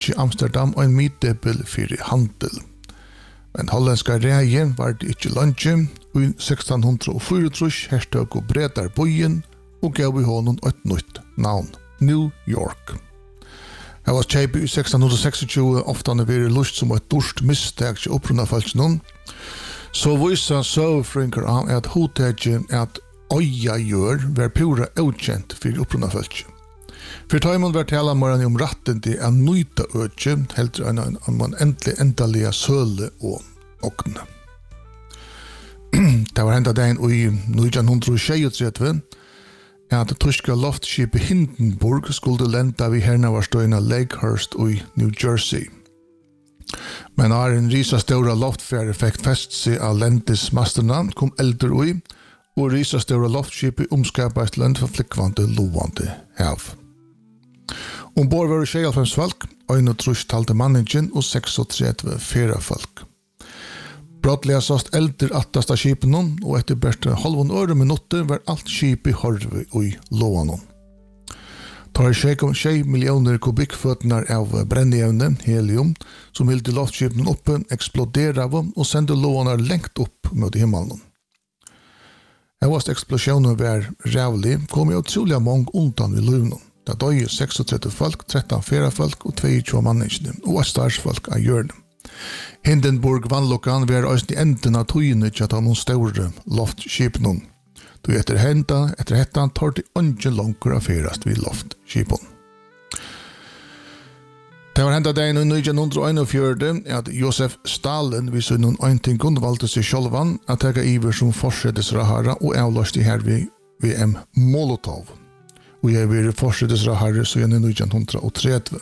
til Amsterdam og en middebil for handel. Men hollandska reien var det ikke lunge, og i 1634 herstøk og bredar bojen og gav i honom et nytt navn, New York. Jeg var kjeip i 1626, ofte han vært lust som et dårst misteg til opprunna falsknån, så viser søvfrinker av at hovedtaget at øya gjør var pura ukjent for opprunna falsk. For tøymon var tala morgen om ratten til å nøyta økje, helt enn om man endelige søle og okne. Det var hendet den i 1933 at tyska luftskipet Hindenburg skulle lenda vid herna var støyna Lakehurst i New Jersey. Men når en risa stora luftfärre fikk fest seg av lendismasterna kom elder ui, og risa stora luftskipet omskapet land for flikkvante lovande hav. Ombord var det 26 folk, 31 talte manningen og 36 fyrre folk. Brottlega såst elder attasta skipen og etter bært halvun øre minutter var alt skip i horve og låan. Tar 6 millioner kubikkføtnar av brennjevne, helium, som hilde luftskipen oppe, eksplodera av og sendte låanar lengt opp mot himmelen. Evast eksplosjonen var rævlig, kom jo utrolig mange undan i løvnen. Det døde 36 folk, 13 fyrre folk og 22 manneskene, og starsfolk av hjørnet. Hindenburg vannlokkan var også i enden av tøyene til at noen store loftskipene. Du etter hettan tar de ikke langer av fyrast vid loftskipene. Det var hendet den i 1941 at Josef Stalin viser noen øyntingon valgte seg sjølvan at tega iver som forsedesrahara og avløst i her ved en Molotov. Og jeg vil forsedesrahara så igjen i 1930.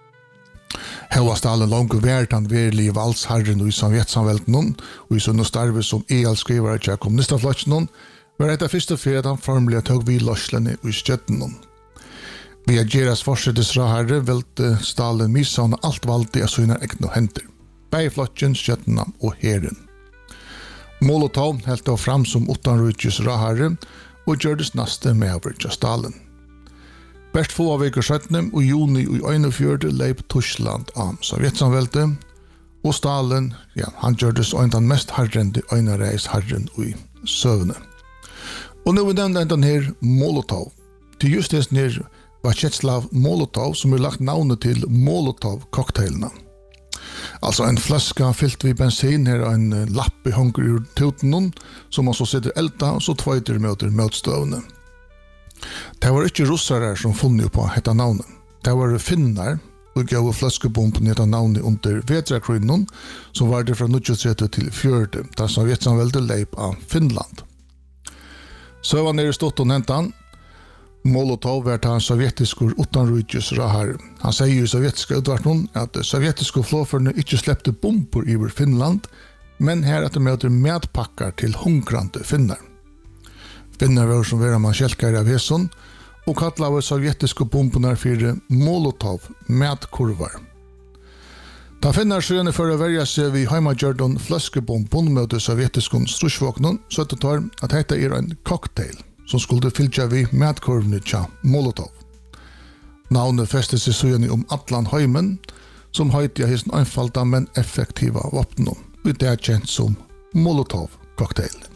Her var Stalin langt vært han verlig valsherren i sovjetsamvelten og i sånne starve som EL-skrivere til kommunistaflotsen var etter første fyrir at han formelig tog vid løslene i støtten. Ved at Geras forsedesrahara velte Stalin misavne alt valgte av sine egne henter. Beiflotjen, støttene og herren. Molotov helt av fram som utanrykjes rahare og gjørdes naste med av Stalin. Bert få av veker 17 og juni i 41 leip Tyskland av Sovjetsamvelte, og Stalin, han gjørdes den mest herrende øynereis herren i søvne. Og nå er den her Molotov. Til just det her var Vyacheslav Molotov som lagt navnet til Molotov-cocktailene. Altså en flaska fyllt vid bensin her og en lapp i hunger ur tuten som man så sitter elda og så tvøyter møter møtstøvne. Det var ikke russere som funnet på dette navnet. Det var finnar og gav flaskebomben dette navnet under Vetrakrynnen som var det fra 1930 til 40, da Sovjetsamveldet leip av Finland. Så var nere stått og hentan. Molotov var til en sovjetisk utanrykjes rahar. Han sier i sovjetiske utvarten at sovjetiske flåførene ikke slepte bomber i Finland, men her etter møter medpakkar til hungrande finnar. Finnar var som var man kjelkare av Heson, og kallet av sovjetiske bomberna for Molotov medkurvar. Da finnar søgene for å verja seg vid heimagjørdon flaskebomben med de sovjetiske strusvåknen, så det tar at dette en cocktail som skulle fylltja vid medkurvene til Molotov. Navnet festet seg søgene Atlan Heimen, som høyte av hesten einfalda men effektiva våpnen, og det kjent som Molotov-cocktail.